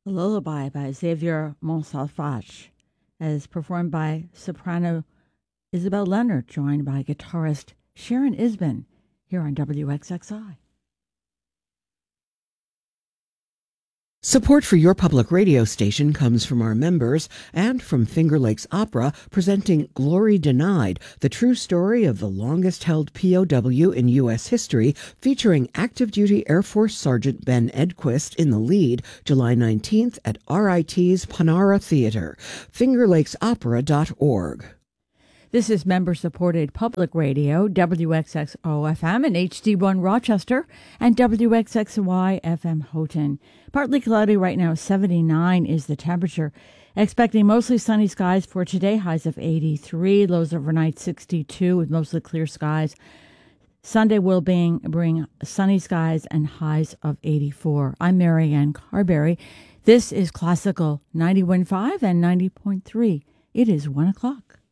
Lullaby by Xavier Montsalvatge, as performed by soprano Isabel Leonard, joined by guitarist Sharon Isbin, here on WXXI. Support for your public radio station comes from our members and from Finger Lakes Opera, presenting Glory Denied, the true story of the longest-held POW in U.S. history, featuring active duty Air Force Sergeant Ben Edquist in the lead, July 19th at RIT's Panara Theater. FingerLakesOpera.org. This is member-supported public radio, WXXO-FM and HD1 Rochester, and WXXY-FM Houghton. Partly cloudy right now, 79 is the temperature. Expecting mostly sunny skies for today, highs of 83, lows overnight 62 with mostly clear skies. Sunday will bring sunny skies and highs of 84. I'm Marianne Carberry. This is Classical 91.5 and 90.3. It is 1 o'clock.